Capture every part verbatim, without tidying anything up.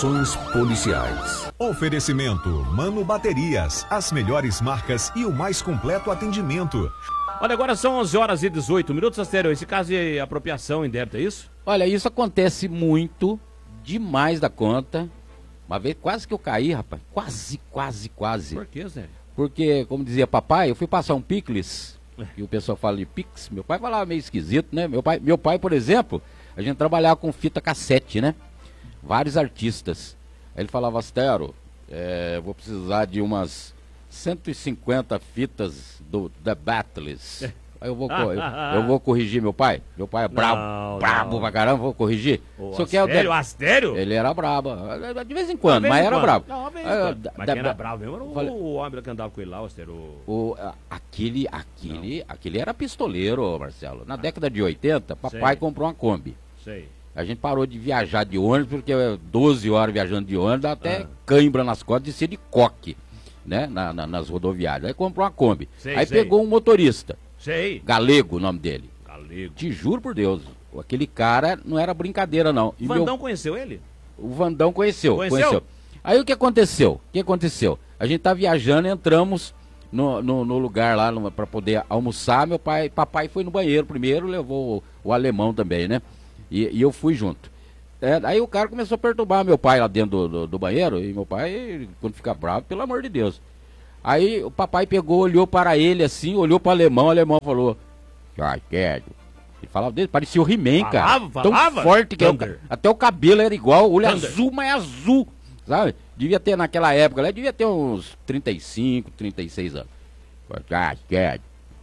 Informações policiais. Oferecimento Mano Baterias, as melhores marcas e o mais completo atendimento. Olha, agora são onze horas e dezoito minutos, Astério. Esse caso de apropriação indébita, é isso? Olha, isso acontece muito, demais da conta. Uma vez quase que eu caí, rapaz. Quase, quase, quase. Por quê, Zé? Porque, como dizia papai, eu fui passar um picles, e o pessoal fala de pix. Meu pai falava meio esquisito, né? Meu pai, meu pai, por exemplo, a gente trabalhava com fita cassete, né? Vários artistas. Aí ele falava, Astério, é, vou precisar de umas cento e cinquenta fitas do The Battles. Aí eu vou, eu, eu vou corrigir meu pai. Meu pai é brabo, não, brabo não. pra caramba, vou corrigir. O Astério, quer, o Astério? Ele era brabo, de vez em quando, vez mas em era quando. brabo. Não, vez Aí, da, mas quem era brabo mesmo era o, falei, o homem que andava com ele lá, o Astério. O, aquele, aquele, aquele era pistoleiro, Marcelo. Na ah. década de oitenta, papai Sei. comprou uma Kombi. Sei. A gente parou de viajar de ônibus, porque doze horas viajando de ônibus, dá até ah. cãibra nas costas de ser de coque, né? Na, na, nas rodoviárias. Aí comprou uma Kombi. Sei, Aí sei. pegou um motorista. Sei. Galego, o nome dele. Galego. Te juro por Deus, aquele cara não era brincadeira, não. O Vandão meu... conheceu ele? O Vandão conheceu, conheceu, conheceu. Aí o que aconteceu? O que aconteceu? A gente tá viajando, entramos no, no, no lugar lá para poder almoçar. Meu pai, papai foi no banheiro primeiro, levou o, o alemão também, né? E, e eu fui junto. É, aí o cara começou a perturbar meu pai lá dentro do, do, do banheiro. E meu pai, quando fica bravo, pelo amor de Deus. Aí o papai pegou, olhou para ele assim, olhou para o alemão, o alemão falou, ah, quero. Ele falava dele, parecia o He-Man, cara. Falava, falava. Tão forte que eu, até o cabelo era igual, olho Thunder. azul, mas azul, sabe? Devia ter naquela época, né? Devia ter uns trinta e cinco, trinta e seis anos. Ah, quero.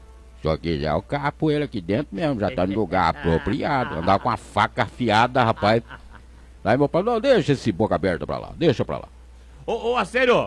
Só que já o capoeira aqui dentro mesmo, já tá no lugar apropriado. Andava com a faca afiada, rapaz. Aí meu pai, não, deixa esse boca aberta pra lá, deixa pra lá. Ô, ô, Astério,